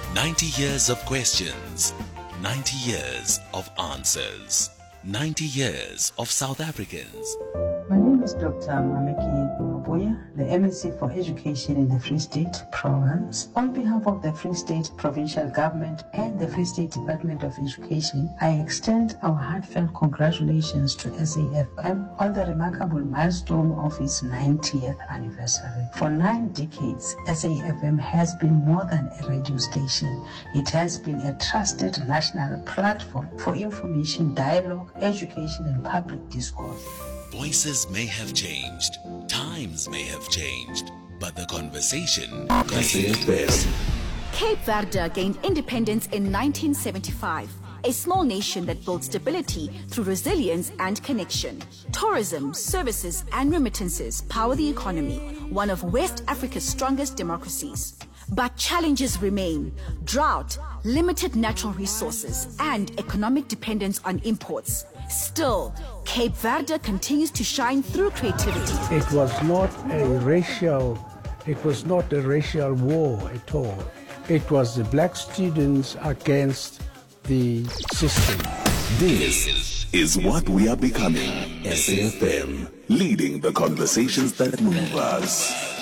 90 years of questions, 90 years of answers, 90 years of South Africans. My name is Dr. Mameki Mabuya, the MSc for Education in the Free State Programs. On behalf of the Free State Provincial Government and the Free State Department of Education, I extend our heartfelt congratulations to SAFM on the remarkable milestone of its 90th anniversary. For 9 decades, SAFM has been more than a radio station. It has been a trusted national platform for information, dialogue, education, and public discourse. Voices may have changed, times may have changed, but the conversation continues best. Cape Verde gained independence in 1975. A small nation that built stability through resilience and connection. Tourism, services, and remittances power the economy, one of West Africa's strongest democracies. But challenges remain: drought, limited natural resources, and economic dependence on imports. Still, Cape Verde continues to shine through creativity. It was not a racial war at all. It was the black students against the system. This is what we are becoming. SAFM, leading the conversations that move us.